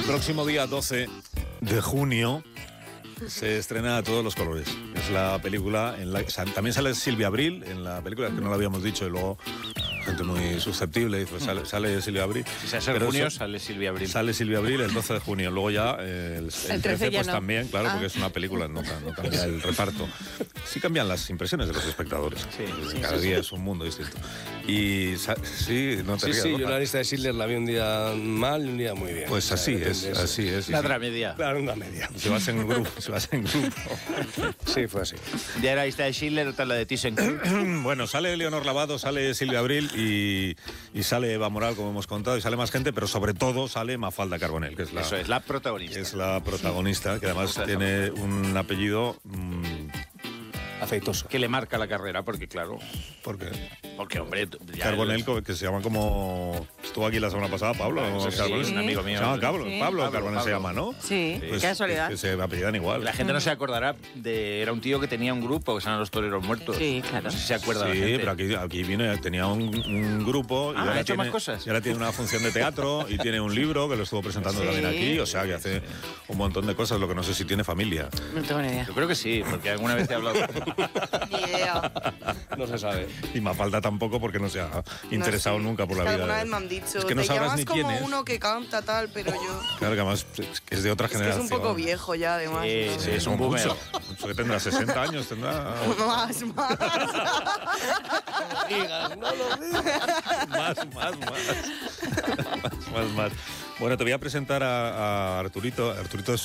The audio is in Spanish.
próximo día 12 de junio se estrena A Todos los Colores. Es la película en la que también sale Silvia Abril en la película, que no lo habíamos dicho, y luego gente muy susceptible, pues sale Silvia Abril. Si se hace en junio, sale Silvia Abril. Sale Silvia Abril el 12 de junio. Luego ya el 13 pues no. también, claro, porque es una película, no cambia el reparto. Sí cambian las impresiones de los espectadores. Cada día es un mundo distinto. Y sí, no te rías, Sí, ¿no? yo la lista de Schindler la vi un día mal y un día muy bien. Pues así es. La tramedia. Claro, una media. Se basa en grupo. Sí, fue así. Ya era la lista de Schindler, otra la de ThyssenKrupp. Bueno, sale Leonor Lavado, sale Silvia Abril y sale Eva Moral, como hemos contado, y sale más gente, pero sobre todo sale Mafalda Carbonell, que es la... Eso es, la protagonista. Es la protagonista, que además tiene un apellido... Afeitoso. Que le marca la carrera, porque claro... ¿Por qué? Porque, hombre... Carbonell, que se llama como... Estuvo aquí la semana pasada, Pablo. Sí, Carbonell. un amigo mío. Se llama Pablo. Sí. Pablo Carbonell se llama, ¿no? Sí, Pues, qué casualidad. que se apellidan igual. La gente no se acordará de... Era un tío que tenía un grupo, que se llaman Los Toreros Muertos. Sí, claro. No sé si se acuerda la Sí, gente. pero aquí tenía un grupo y ¿ha ahora hecho tiene, más cosas? y ahora tiene una función de teatro y tiene un libro que lo estuvo presentando Sí. también aquí, o sea que hace un montón de cosas, lo que no sé si tiene familia. No tengo ni idea. Yo creo que sí, porque alguna vez he hablado Ni idea. No se sabe. Y Mafalda tampoco porque no se ha interesado sé. nunca por la Es que vida. alguna vez me han dicho, Es que no te sabrás llamas ni como quién es. uno que canta tal, pero yo... Claro que además es de otra Es que es generación. un poco viejo ya, además. Sí, ¿no? sí, es un Como boomer. mucho que tendrá 60 años, tendrá Más. más. Bueno, te voy a presentar a Arturito. Arturito